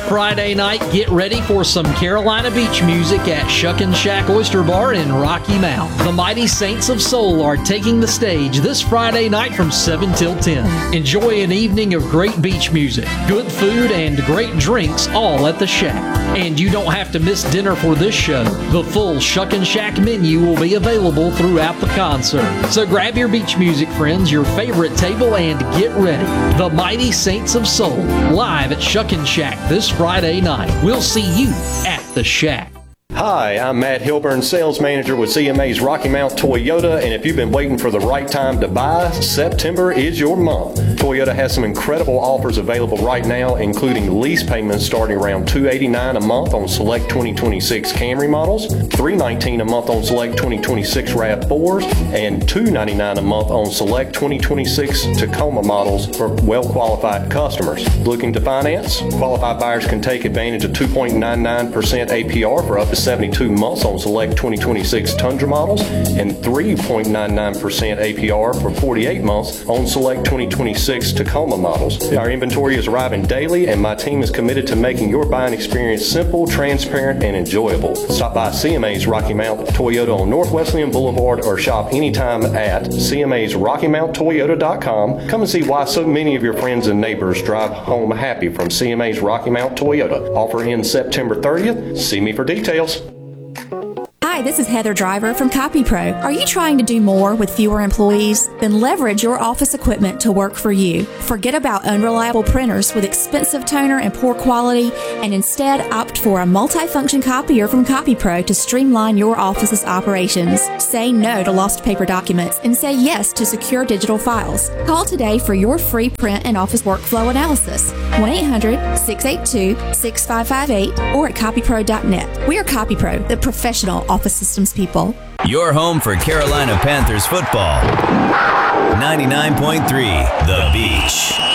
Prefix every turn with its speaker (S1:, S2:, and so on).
S1: Friday night, get ready for some Carolina beach music at Shuckin' Shack Oyster Bar in Rocky Mount. The Mighty Saints of Soul are taking the stage this Friday night from 7 till 10. Enjoy an evening of great beach music, good food, and great drinks all at the Shack. And you don't have to miss dinner for this show. The full Shuckin' Shack menu will be available throughout the concert. So grab your beach music friends, your favorite table, and get ready. The Mighty Saints of Soul, live at Shuckin' Shack this Friday night. We'll see you at the Shack.
S2: Hi, I'm Matt Hilburn, sales manager with CMA's Rocky Mount Toyota, and if you've been waiting for the right time to buy, September is your month. Toyota has some incredible offers available right now, including lease payments starting around $289 a month on select 2026 Camry models, $319 a month on select 2026 RAV4s, and $299 a month on select 2026 Tacoma models for well-qualified customers. Looking to finance? Qualified buyers can take advantage of 2.99% APR for up to 72 months on select 2026 Tundra models and 3.99% APR for 48 months on select 2026 Tacoma models. Our inventory is arriving daily, and my team is committed to making your buying experience simple, transparent, and enjoyable. Stop by CMA's Rocky Mount Toyota on North Wesleyan Boulevard or shop anytime at CMA's RockyMountToyota.com. Come and see why so many of your friends and neighbors drive home happy from CMA's Rocky Mount Toyota. Offer ends September 30th. See me for details.
S3: Hi, this is Heather Driver from CopyPro. Are you trying to do more with fewer employees? Then leverage your office equipment to work for you. Forget about unreliable printers with expensive toner and poor quality, and instead opt for a multifunction copier from CopyPro to streamline your office's operations. Say no to lost paper documents and say yes to secure digital files. Call today for your free print and office workflow analysis. 1-800-682-6558 or at copypro.net. We are CopyPro, the professional office systems people.
S4: Your home for Carolina Panthers football. 99.3 The Beach.